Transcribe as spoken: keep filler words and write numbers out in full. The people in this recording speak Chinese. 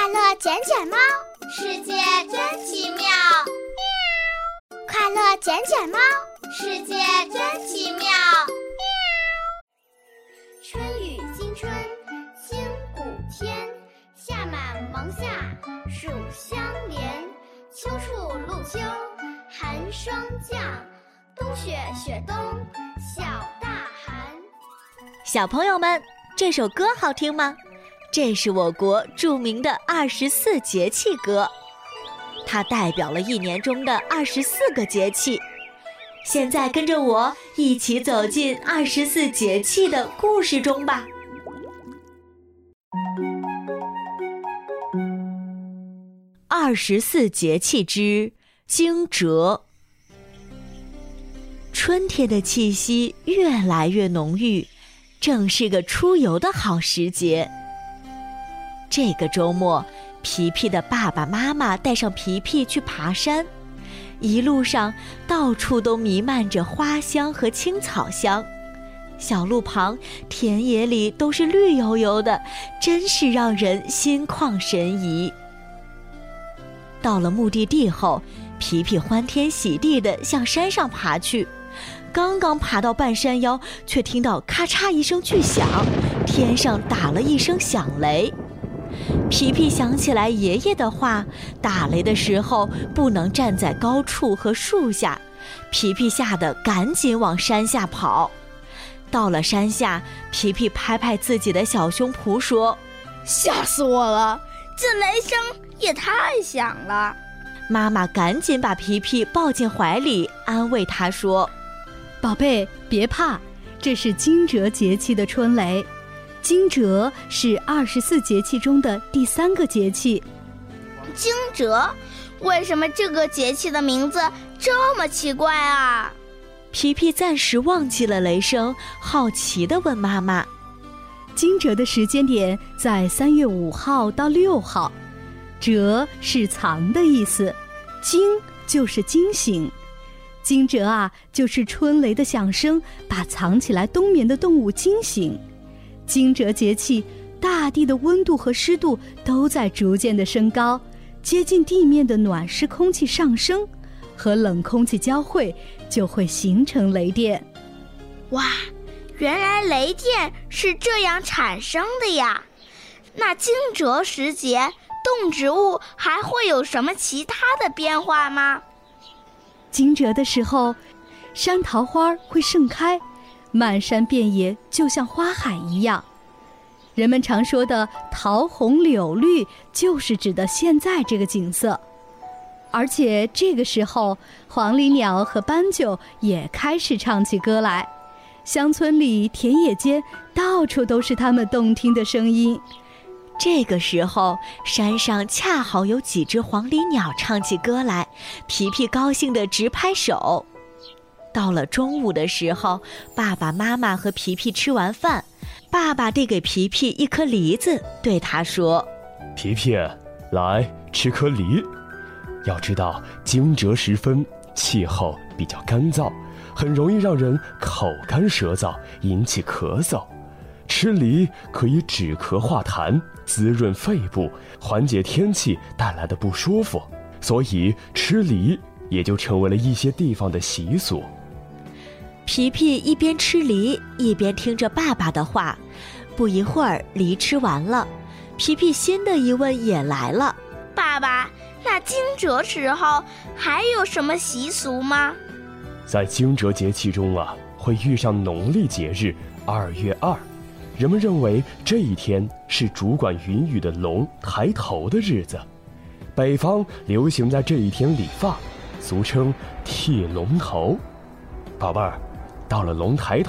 乐捡捡猫， 世界真奇妙。 快乐捡捡猫， 世界真奇妙。 春雨惊春清谷天，夏满芒夏暑相连，秋处露秋寒霜降，冬雪雪冬小大寒。 小朋友们，这首歌好听吗？这是我国著名的二十四节气歌，它代表了一年中的二十四个节气。现在跟着我一起走进二十四节气的故事中吧。二十四节气之惊蛰。春天的气息越来越浓郁，正是个出游的好时节。这个周末，皮皮的爸爸妈妈带上皮皮去爬山，一路上到处都弥漫着花香和青草香，小路旁田野里都是绿油油的，真是让人心旷神怡。到了目的地后，皮皮欢天喜地地向山上爬去，刚刚爬到半山腰，却听到咔嚓一声巨响，天上打了一声响雷。皮皮想起来爷爷的话，打雷的时候不能站在高处和树下，皮皮吓得赶紧往山下跑。到了山下，皮皮拍拍自己的小胸脯说： 吓死我了，这雷声也太响了。 妈妈赶紧把皮皮抱进怀里，安慰他说： 宝贝，别怕，这是惊蛰节气的春雷。惊蛰是二十四节气中的第三个节气。 惊蛰？为什么这个节气的名字这么奇怪啊？ 皮皮暂时忘记了雷声，好奇地问妈妈： 惊蛰的时间点在三月五号到六号，蛰是藏的意思，惊就是惊醒。惊蛰啊，就是春雷的响声把藏起来冬眠的动物惊醒。惊蛰节气，大地的温度和湿度都在逐渐的升高，接近地面的暖湿空气上升，和冷空气交汇，就会形成雷电。 哇，原来雷电是这样产生的呀！那惊蛰时节，动植物还会有什么其他的变化吗？ 惊蛰的时候，山桃花会盛开，漫山遍野就像花海一样。人们常说的桃红柳绿，就是指的现在这个景色。而且这个时候，黄鹂鸟和斑鸠也开始唱起歌来，乡村里、田野间，到处都是它们动听的声音。 这个时候，山上恰好有几只黄鹂鸟唱起歌来，皮皮高兴地直拍手。到了中午的时候，爸爸妈妈和皮皮吃完饭，爸爸递给皮皮一颗梨子，对他说： 皮皮，来吃颗梨。要知道惊蛰时分，气候比较干燥，很容易让人口干舌燥，引起咳嗽。吃梨可以止咳化痰，滋润肺部，缓解天气带来的不舒服，所以吃梨也就成为了一些地方的习俗。 皮皮一边吃梨，一边听着爸爸的话。不一会儿，梨吃完了，皮皮新的疑问也来了： 爸爸，那惊蛰时候还有什么习俗吗？ 在惊蛰节气中啊，会遇上农历节日二月二，人们认为这一天是主管云雨的龙抬头的日子。北方流行在这一天理发，俗称剃龙头。宝贝儿，到了龙抬头